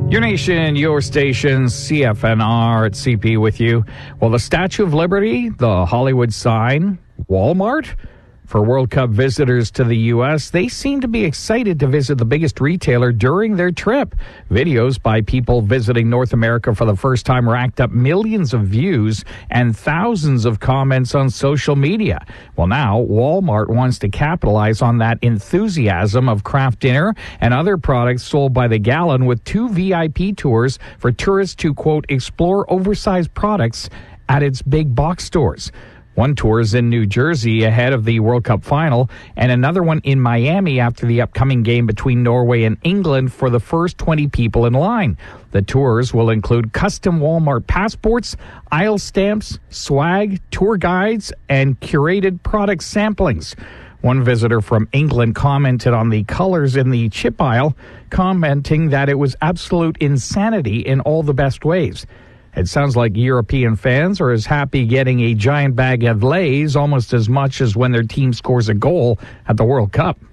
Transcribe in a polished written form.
Your nation, your station, CFNR at CP with you. Well, the Statue of Liberty, the Hollywood sign, Walmart. For World Cup visitors to the U.S., they seem to be excited to visit the biggest retailer during their trip. Videos by people visiting North America for the first time racked up millions of views and thousands of comments on social media. Well, now Walmart wants to capitalize on that enthusiasm of craft dinner and other products sold by the gallon with 2 VIP tours for tourists to, quote, explore oversized products at its big box stores. One tour is in New Jersey ahead of the World Cup final, and another one in Miami after the upcoming game between Norway and England for the first 20 people in line. The tours will include custom Walmart passports, aisle stamps, swag, tour guides, and curated product samplings. One visitor from England commented on the colors in the chip aisle, commenting that it was absolute insanity in all the best ways. It sounds like European fans are as happy getting a giant bag of Lay's almost as much as when their team scores a goal at the World Cup.